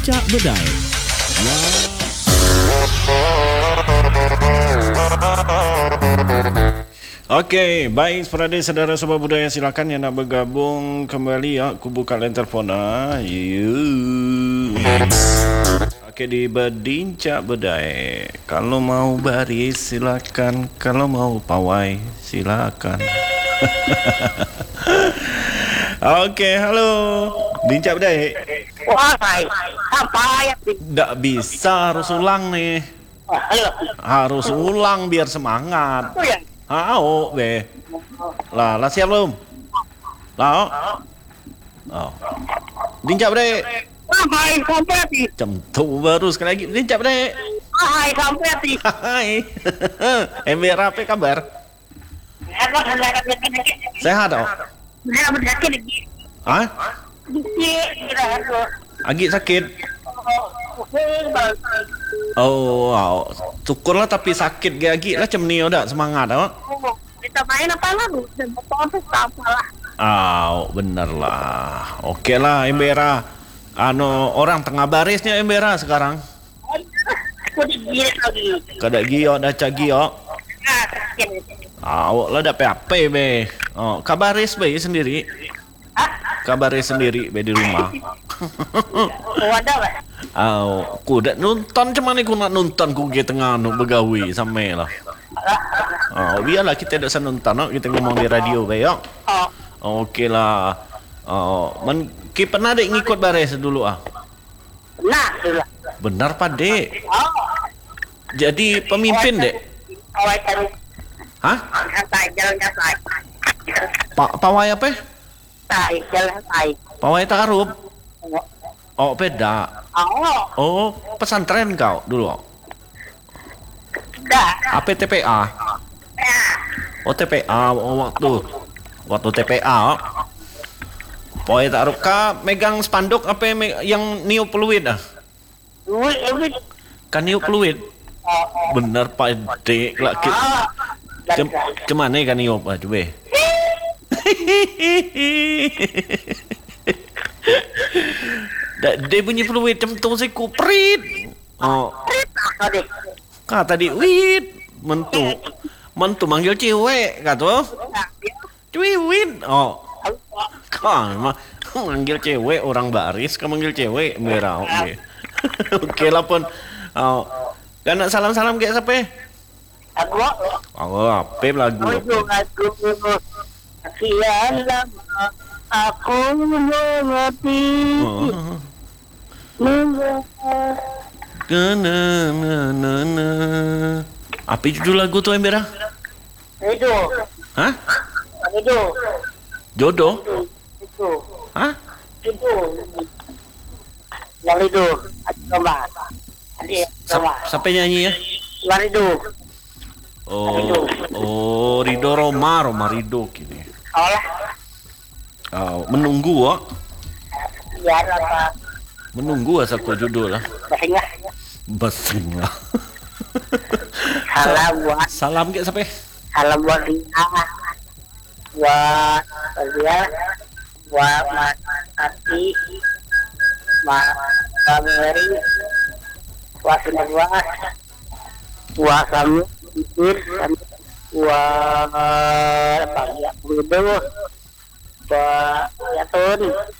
Cak Bedai. Okey, baik saudara Sobat Budaya, silakan yang nak bergabung kembali ya. Aku buka line telefon Okey, di Berdincak Bedai. Kalau mau baris silakan, kalau mau pawai silakan. Okey, halo. Bincak Bedai. Wah, apa ya? Tak bisa, harus ulang nih. Harus ulang biar semangat. Oh ya. Be. Lah siap belum? Lah. Oh. Dincap dek. Hai, sampai hati. Jam tu baru sekali lagi. Dincap dek. Hai, sampai hati. Hai. Ember apa kabar? Sehat oh? Hah? Agi sakit? Oh, syukurlah tapi sakit gagi lah macam ni udah semangat oh. Kita main apa lagu? Apa lah? Bener lah. Okey lah Embera. Orang tengah barisnya Embera sekarang. Aku digigit lagi. Kada giok dah cak giok. Awak lah dah apa be. Kabaris be sendiri. Kabaris sendiri be di rumah. Wadah lah. Ku dah nonton cuman ni ku nak nonton ku ke tengah begawi sampai lah. Biarlah kita dah nonton kita ngomong di radio be yo. Okey lah. Ki pernah dek ngikut baris dulu Nah, dulu. Benar pak dek. Jadi pemimpin dek. Pawai tadi. Hah? Jalan santai. Pawai apa? Jalan santai. Pawai takarub. Beda. Pesantren kau dulu. Dah. Apa TPA? TPA waktu TPA. Pawai takarub kah megang spanduk apa yang niup peluit Kan niup peluit. Benar Pak Dek lah. Cemana kan niup coba. Dia bunyi peluit macam tu saya kuprit. Tadi wit mentu manggil cewek kata. Cuiwit. Kan manggil cewek orang baris kan manggil cewek merah. Okey. Okey lah pun. Kan nak salam-salam ke siapa? Apa lagu? Sekian lama aku mengerti. Apa judul lagu tu Embera? Jodoh. Hah? Jodoh. Jodoh? Jodoh. Hah? Jodoh. Yang itu coba. Siapa nyanyi ya? Marido. Rido Roma Rido kini. Olah. Menunggu Ya apa? Menunggu satu judul lah. Basinglah. Salam ke siapa? Salam buat dia. Buat dia. Buat Mas Ati. Mas Kameri. Buat semua. Buat kamu. Buat apa ya? Buat Yatun.